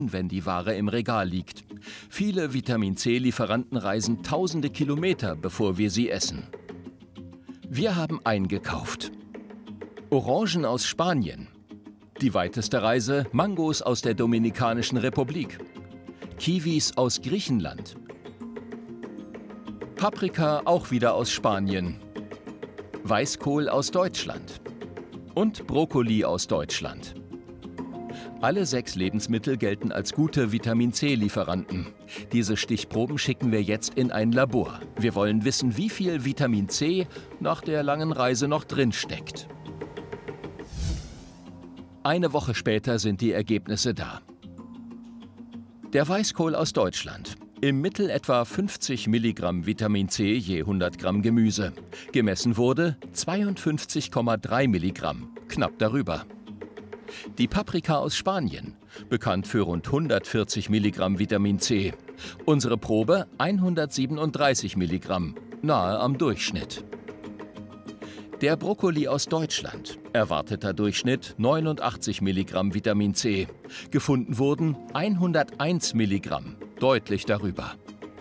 wenn die Ware im Regal liegt. Viele Vitamin-C-Lieferanten reisen tausende Kilometer, bevor wir sie essen. Wir haben eingekauft. Orangen aus Spanien. Die weiteste Reise Mangos aus der Dominikanischen Republik. Kiwis aus Griechenland. Paprika auch wieder aus Spanien. Weißkohl aus Deutschland. Und Brokkoli aus Deutschland. Alle 6 Lebensmittel gelten als gute Vitamin-C-Lieferanten. Diese Stichproben schicken wir jetzt in ein Labor. Wir wollen wissen, wie viel Vitamin C nach der langen Reise noch drin steckt. Eine Woche später sind die Ergebnisse da. Der Weißkohl aus Deutschland. Im Mittel etwa 50 Milligramm Vitamin C je 100 Gramm Gemüse. Gemessen wurde 52,3 Milligramm, knapp darüber. Die Paprika aus Spanien, bekannt für rund 140 Milligramm Vitamin C. Unsere Probe 137 Milligramm, nahe am Durchschnitt. Der Brokkoli aus Deutschland, erwarteter Durchschnitt 89 Milligramm Vitamin C. Gefunden wurden 101 Milligramm, deutlich darüber.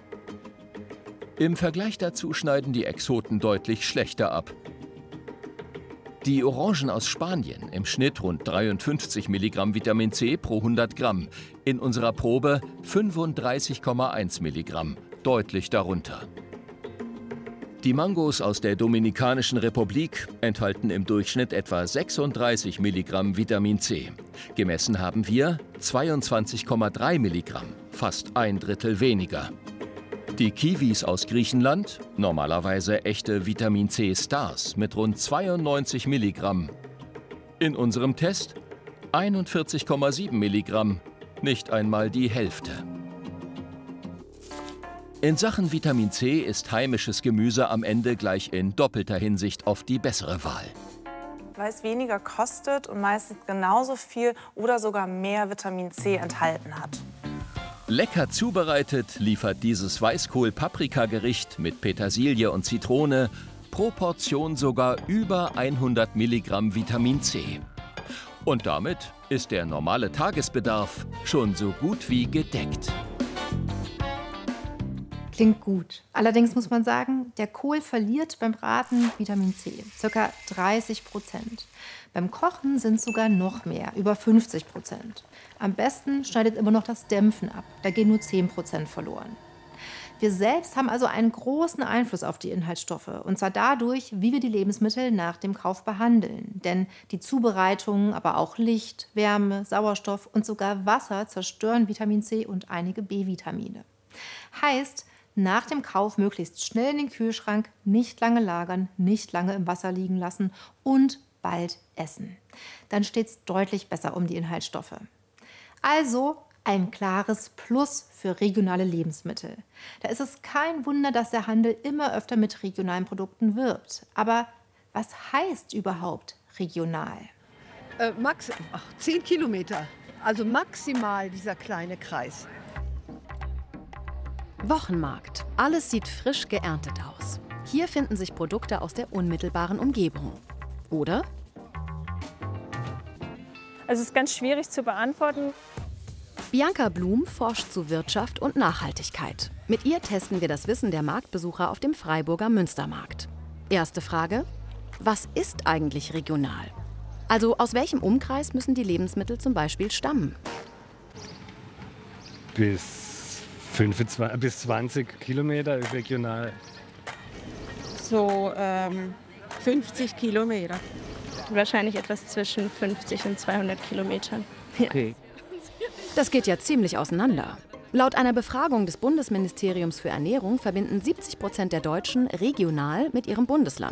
Im Vergleich dazu schneiden die Exoten deutlich schlechter ab. Die Orangen aus Spanien, im Schnitt rund 53 Milligramm Vitamin C pro 100 Gramm. In unserer Probe 35,1 Milligramm, deutlich darunter. Die Mangos aus der Dominikanischen Republik enthalten im Durchschnitt etwa 36 Milligramm Vitamin C. Gemessen haben wir 22,3 Milligramm, fast ein Drittel weniger. Die Kiwis aus Griechenland, normalerweise echte Vitamin-C-Stars mit rund 92 Milligramm. In unserem Test 41,7 Milligramm, nicht einmal die Hälfte. In Sachen Vitamin C ist heimisches Gemüse am Ende gleich in doppelter Hinsicht oft die bessere Wahl. Weil es weniger kostet und meistens genauso viel oder sogar mehr Vitamin C enthalten hat. Lecker zubereitet liefert dieses Weißkohl-Paprika-Gericht mit Petersilie und Zitrone pro Portion sogar über 100 Milligramm Vitamin C. Und damit ist der normale Tagesbedarf schon so gut wie gedeckt. Klingt gut. Allerdings muss man sagen, der Kohl verliert beim Braten Vitamin C, ca. 30%. Beim Kochen sind es sogar noch mehr, über 50%. Am besten schneidet immer noch das Dämpfen ab, da gehen nur 10% verloren. Wir selbst haben also einen großen Einfluss auf die Inhaltsstoffe, und zwar dadurch, wie wir die Lebensmittel nach dem Kauf behandeln. Denn die Zubereitung, aber auch Licht, Wärme, Sauerstoff und sogar Wasser zerstören Vitamin C und einige B-Vitamine. Heißt, nach dem Kauf möglichst schnell in den Kühlschrank, nicht lange lagern, nicht lange im Wasser liegen lassen und bald essen. Dann steht es deutlich besser um die Inhaltsstoffe. Also ein klares Plus für regionale Lebensmittel. Da ist es kein Wunder, dass der Handel immer öfter mit regionalen Produkten wirbt. Aber was heißt überhaupt regional? 10 Kilometer, also maximal dieser kleine Kreis. Wochenmarkt. Alles sieht frisch geerntet aus. Hier finden sich Produkte aus der unmittelbaren Umgebung. Oder? Also es ist ganz schwierig zu beantworten. Bianca Blum forscht zu Wirtschaft und Nachhaltigkeit. Mit ihr testen wir das Wissen der Marktbesucher auf dem Freiburger Münstermarkt. Erste Frage: Was ist eigentlich regional? Also aus welchem Umkreis müssen die Lebensmittel zum Beispiel stammen? Bis 20 Kilometer regional. So 50 Kilometer. Wahrscheinlich etwas zwischen 50 und 200 Kilometern. Okay. Das geht ja ziemlich auseinander. Laut einer Befragung des Bundesministeriums für Ernährung verbinden 70% der Deutschen regional mit ihrem Bundesland.